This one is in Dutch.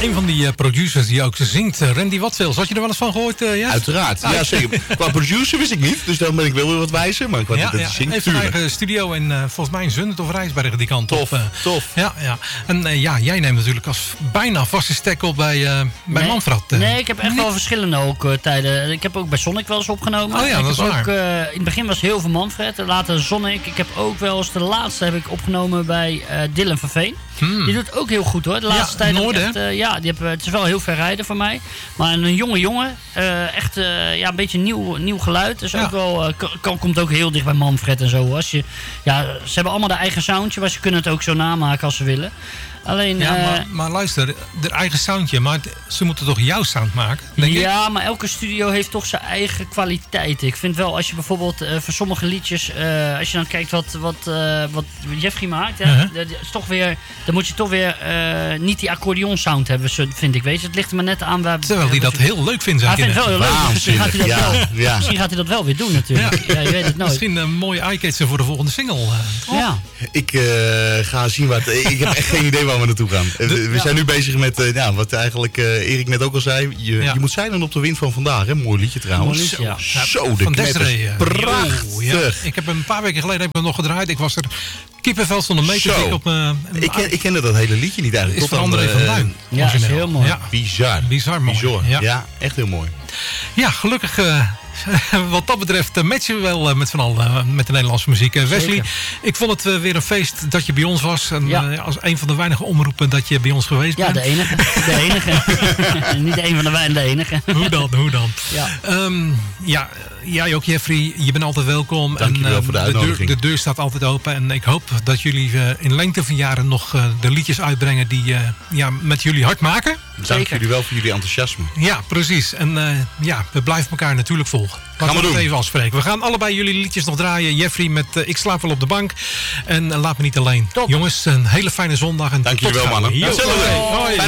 een van die producers die ook zingt, Randy Watvils. Had je er wel eens van gehoord? Ja? Uiteraard, ja zeker. Qua producer wist ik niet, dus dan ben ik wel weer wat wijzer. Maar qua dat hij zingt, heeft een eigen studio in volgens mij in Zundert of Rijsbergen die kant op. Tof. Ja. En jij neemt natuurlijk als bijna vaste stek op bij Manfred. Nee, ik heb echt wel verschillende ook tijden. Ik heb ook bij Sonic wel eens opgenomen. Oh ja, dat is waar. Ook, in het begin was heel veel Manfred, later Sonic. Ik heb ook wel eens de laatste heb ik opgenomen bij Dylan van Veen. Die doet ook heel goed hoor. De laatste tijd Noorden. Het is wel heel ver rijden voor mij. Maar een jonge jongen, echt een beetje nieuw geluid. Dus ook wel, komt ook heel dicht bij Manfred en zo. Ze hebben allemaal de eigen soundje, maar ze kunnen het ook zo namaken als ze willen. Alleen, maar luister, de eigen soundje, maar ze moeten toch jouw sound maken? Denk ik? Maar elke studio heeft toch zijn eigen kwaliteiten. Ik vind wel, als je bijvoorbeeld voor sommige liedjes, als je dan kijkt wat Jeffrey maakt, dat is toch weer, dan moet je toch weer niet die accordeon sound hebben, vind ik. Weet je, het ligt er maar net aan waar. Terwijl hij dat heel leuk vindt. Hij vindt het wel heel leuk. Misschien gaat hij dat wel weer doen natuurlijk. Ja, je weet het nooit. Misschien een mooie eye-catcher voor de volgende single. Ja. Ik ga zien ik heb echt geen idee waar we naartoe gaan. We zijn nu bezig met wat eigenlijk Erik net ook al zei. Je moet zeilen op de wind van vandaag. Hè? Mooi liedje trouwens. Zo, de knetters. Prachtig. Ja. Ik heb een paar weken geleden nog gedraaid. Ik was er kippenvel zonder mee te tikken op mijn... Ik kende dat hele liedje niet eigenlijk. Is van André van Duin. Ja, is heel mooi. Ja. Bizar mooi. Ja, echt heel mooi. Ja, gelukkig... wat dat betreft matchen we wel met met de Nederlandse muziek. Wesley, ik vond het weer een feest dat je bij ons was. En als een van de weinige omroepen dat je bij ons geweest bent. Ja, de enige. Niet een van de weinigen, de enige. Hoe dan? Ja. Jij ook, Jeffrey. Je bent altijd welkom. Dankjewel voor de uitnodiging. De deur staat altijd open. En ik hoop dat jullie in lengte van jaren nog de liedjes uitbrengen die met jullie hart maken. Dank jullie wel voor jullie enthousiasme. Ja, precies. En we blijven elkaar natuurlijk volgen. Laten we het even afspreken. We gaan allebei jullie liedjes nog draaien. Jeffrey met Ik slaap wel op de bank. En laat me niet alleen. Top. Jongens, een hele fijne zondag. En dank jullie wel, mannen. Hoi.